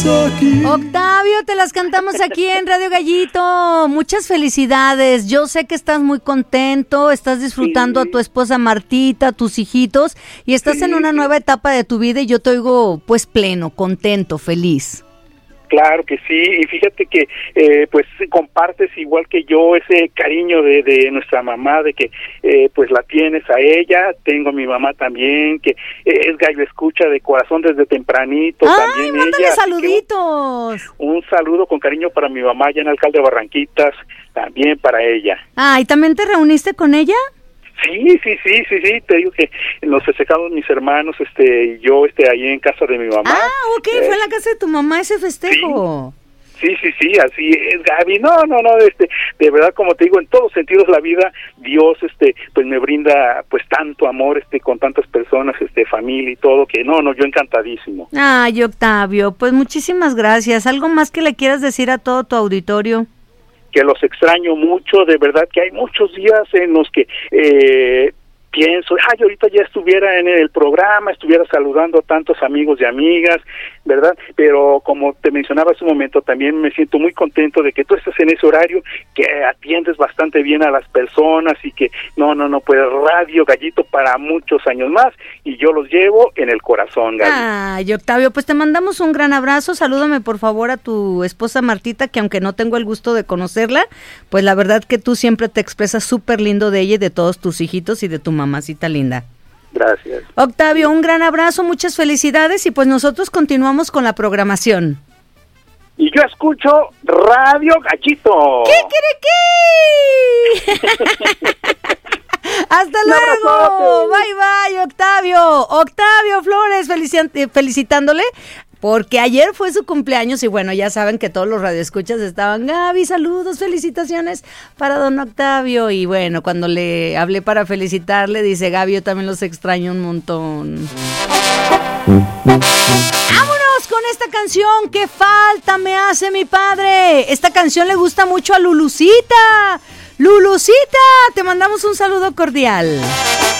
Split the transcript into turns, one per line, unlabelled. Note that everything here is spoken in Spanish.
aquí.
Octavio, te las cantamos aquí en Radio Gallito. Muchas felicidades. Yo sé que estás muy contento, estás disfrutando a tu esposa Martita, a tus hijitos, y estás en una nueva etapa de tu vida y yo te oigo pues pleno, contento, feliz.
Claro que sí, y fíjate que pues compartes igual que yo ese cariño de nuestra mamá, de que pues la tienes a ella. Tengo a mi mamá también, que es gallo escucha de corazón desde tempranito.
¡Ay,
también
mándale
ella,
saluditos!
Un saludo con cariño para mi mamá allá en Alcalde de Barranquitas, también para ella.
Ah, ¿y también te reuniste con ella?
Sí, te digo que nos festejamos mis hermanos, y yo, ahí en casa de mi mamá.
Ah, ok, fue en la casa de tu mamá ese festejo.
Sí, así es, Gaby. No, de verdad, como te digo, en todos sentidos la vida, Dios, pues me brinda, pues tanto amor, con tantas personas, familia y todo, que no, yo encantadísimo.
Ay, Octavio, pues muchísimas gracias. ¿Algo más que le quieras decir a todo tu auditorio?
Que los extraño mucho, de verdad que hay muchos días en los que pienso, ahorita ya estuviera en el programa, estuviera saludando a tantos amigos y amigas, ¿verdad? Pero como te mencionaba hace un momento, también me siento muy contento de que tú estás en ese horario, que atiendes bastante bien a las personas y que pues Radio Gallito para muchos años más, y yo los llevo en el corazón, Gaby.
Ay, Octavio, pues te mandamos un gran abrazo. Salúdame por favor a tu esposa Martita, que aunque no tengo el gusto de conocerla, pues la verdad que tú siempre te expresas súper lindo de ella y de todos tus hijitos y de tu mamacita linda.
Gracias.
Octavio, un gran abrazo, muchas felicidades, y pues nosotros continuamos con la programación.
Y yo escucho Radio Gallito.
¡Qué! ¡Hasta luego! Bye, Octavio. Octavio Flores, felicitándole, porque ayer fue su cumpleaños y bueno, ya saben que todos los radioescuchas estaban, Gaby, saludos, felicitaciones para don Octavio. Y bueno, cuando le hablé para felicitarle, dice, Gaby, yo también los extraño un montón. ¡Vámonos con esta canción! ¡Qué falta me hace mi padre! Esta canción le gusta mucho a Lulucita. Lulucita, te mandamos un saludo cordial.